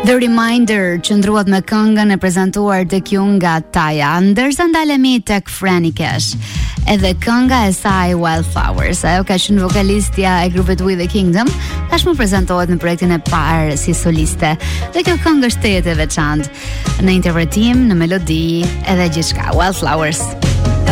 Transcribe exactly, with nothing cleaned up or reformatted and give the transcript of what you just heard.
The Reminder qëndruat me këngën e prezantuar tek ju nga Taja, ndërsa ndalemi tek Franny Cash. Edhe kënga e saj Wildflowers, ajo ka qenë vokalistja e grupit We The Kingdom, tashmë prezantohet në projektin e parë si soliste. Dhe kjo këngë është tejet e veçantë në interpretim, në melodi edhe gjithçka. Wildflowers.